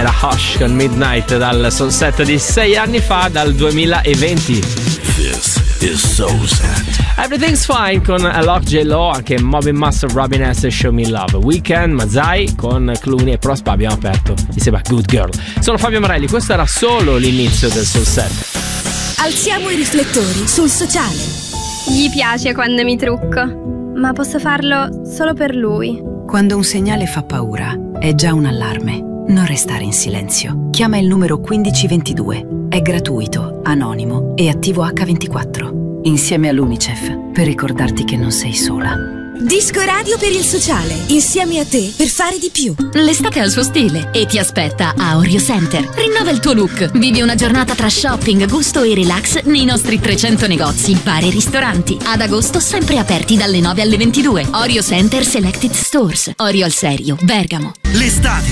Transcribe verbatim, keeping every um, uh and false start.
era Hush con Midnight dal Soul Set di sei anni fa, dal duemilaventi. This is Soul Set. Everything's Fine con Alok J-Lo, anche Mobbing Master, Robin S e Show Me Love. Weekend, Mazai con Clooney e Prospa abbiamo aperto insieme a Good Girl. Sono Fabio Marelli, questo era solo l'inizio del Soul Set. Alziamo i riflettori sul sociale. Gli piace quando mi trucco, ma posso farlo solo per lui. Quando un segnale fa paura, è già un allarme. Non restare in silenzio. Chiama il numero quindici ventidue. È gratuito, anonimo e attivo acca ventiquattro. Insieme all'UNICEF, per ricordarti che non sei sola. Disco Radio per il sociale, insieme a te per fare di più. L'estate ha il suo stile e ti aspetta a Orio Center. Rinnova il tuo look. Vivi una giornata tra shopping, gusto e relax nei nostri trecento negozi, bar e ristoranti. Ad agosto sempre aperti dalle nove alle ventidue. Orio Center Selected Stores. Orio al Serio, Bergamo. L'estate